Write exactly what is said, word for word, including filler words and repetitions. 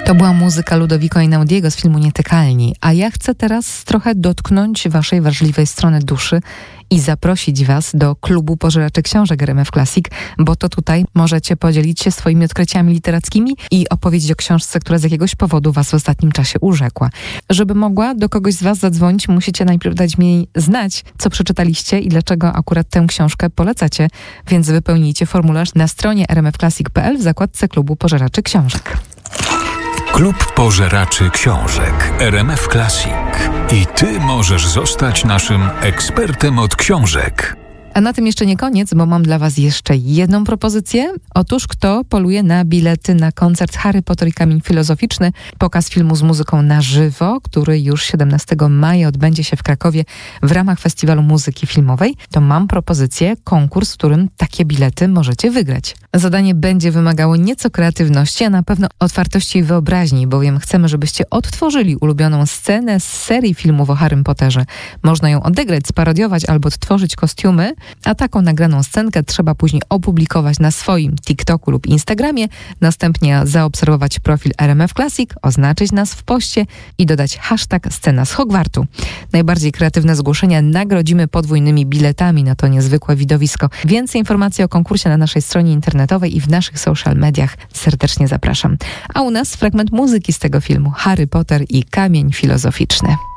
To była muzyka Ludovico Einaudiego z filmu Nietykalni, a ja chcę teraz trochę dotknąć waszej wrażliwej strony duszy i zaprosić was do klubu pożeraczy książek R M F Classic, bo to tutaj możecie podzielić się swoimi odkryciami literackimi i opowiedzieć o książce, która z jakiegoś powodu was w ostatnim czasie urzekła. Żeby mogła do kogoś z was zadzwonić, musicie najpierw dać mi znać, co przeczytaliście i dlaczego akurat tę książkę polecacie, więc wypełnijcie formularz na stronie r m f classic kropka p l w zakładce klubu pożeraczy książek. Klub Pożeraczy Książek R M F Classic. I ty możesz zostać naszym ekspertem od książek. A na tym jeszcze nie koniec, bo mam dla was jeszcze jedną propozycję. Otóż kto poluje na bilety na koncert Harry Potter i Kamień Filozoficzny, pokaz filmu z muzyką na żywo, który już siedemnastego maja odbędzie się w Krakowie w ramach Festiwalu Muzyki Filmowej, to mam propozycję, konkurs, w którym takie bilety możecie wygrać. Zadanie będzie wymagało nieco kreatywności, a na pewno otwartości i wyobraźni, bowiem chcemy, żebyście odtworzyli ulubioną scenę z serii filmów o Harrym Potterze. Można ją odegrać, sparodiować albo odtworzyć kostiumy, a taką nagraną scenkę trzeba później opublikować na swoim TikToku lub Instagramie, następnie zaobserwować profil R M F Classic, oznaczyć nas w poście i dodać hashtag scena z Hogwartu. Najbardziej kreatywne zgłoszenia nagrodzimy podwójnymi biletami na to niezwykłe widowisko. Więcej informacji o konkursie na naszej stronie internetowej i w naszych social mediach. Serdecznie zapraszam. A u nas fragment muzyki z tego filmu Harry Potter i Kamień Filozoficzny.